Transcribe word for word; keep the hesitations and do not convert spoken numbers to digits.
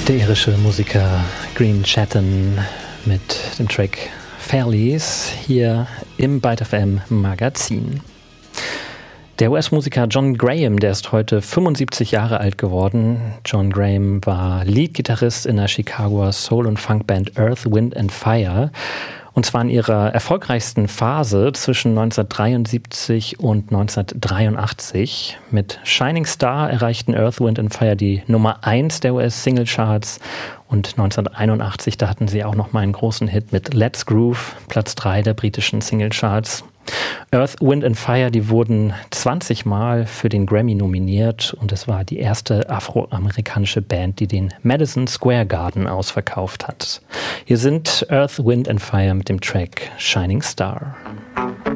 Der irische Musiker Green Chatton mit dem Track Fairlies hier im Byte F M Magazin. Der U S-Musiker John Graham, der ist heute fünfundsiebzig Jahre alt geworden. John Graham war Leadgitarrist in der Chicagoer Soul- und Funkband Earth, Wind and Fire. Und zwar in ihrer erfolgreichsten Phase zwischen neunzehnhundertdreiundsiebzig und neunzehnhundertdreiundachtzig. Mit Shining Star erreichten Earth, Wind and Fire die Nummer eins der U S-Singlecharts. Und neunzehnhunderteinundachtzig, da hatten sie auch noch mal einen großen Hit mit Let's Groove, Platz drei der britischen Singlecharts. Earth, Wind and Fire, die wurden zwanzig Mal für den Grammy nominiert und es war die erste afroamerikanische Band, die den Madison Square Garden ausverkauft hat. Hier sind Earth, Wind and Fire mit dem Track Shining Star.